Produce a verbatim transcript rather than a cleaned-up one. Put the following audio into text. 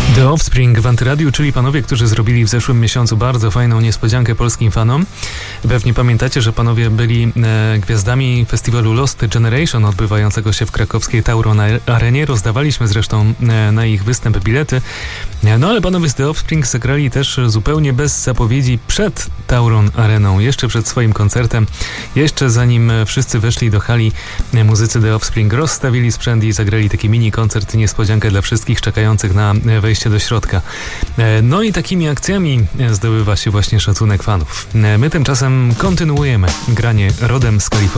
The Offspring w Antyradiu, czyli panowie, którzy zrobili w zeszłym miesiącu bardzo fajną niespodziankę polskim fanom. Pewnie pamiętacie, że panowie byli e, gwiazdami festiwalu Lost Generation odbywającego się w krakowskiej Tauron Arenie. Rozdawaliśmy zresztą e, na ich występ bilety. E, no ale panowie z The Offspring zagrali też zupełnie bez zapowiedzi przed Tauron Areną, jeszcze przed swoim koncertem. Jeszcze zanim wszyscy weszli do hali, e, muzycy The Offspring rozstawili sprzęt i zagrali taki mini koncert, niespodziankę dla wszystkich czekających na wejście do środka. No i takimi akcjami zdobywa się właśnie szacunek fanów. My tymczasem kontynuujemy granie rodem z Kalifornii.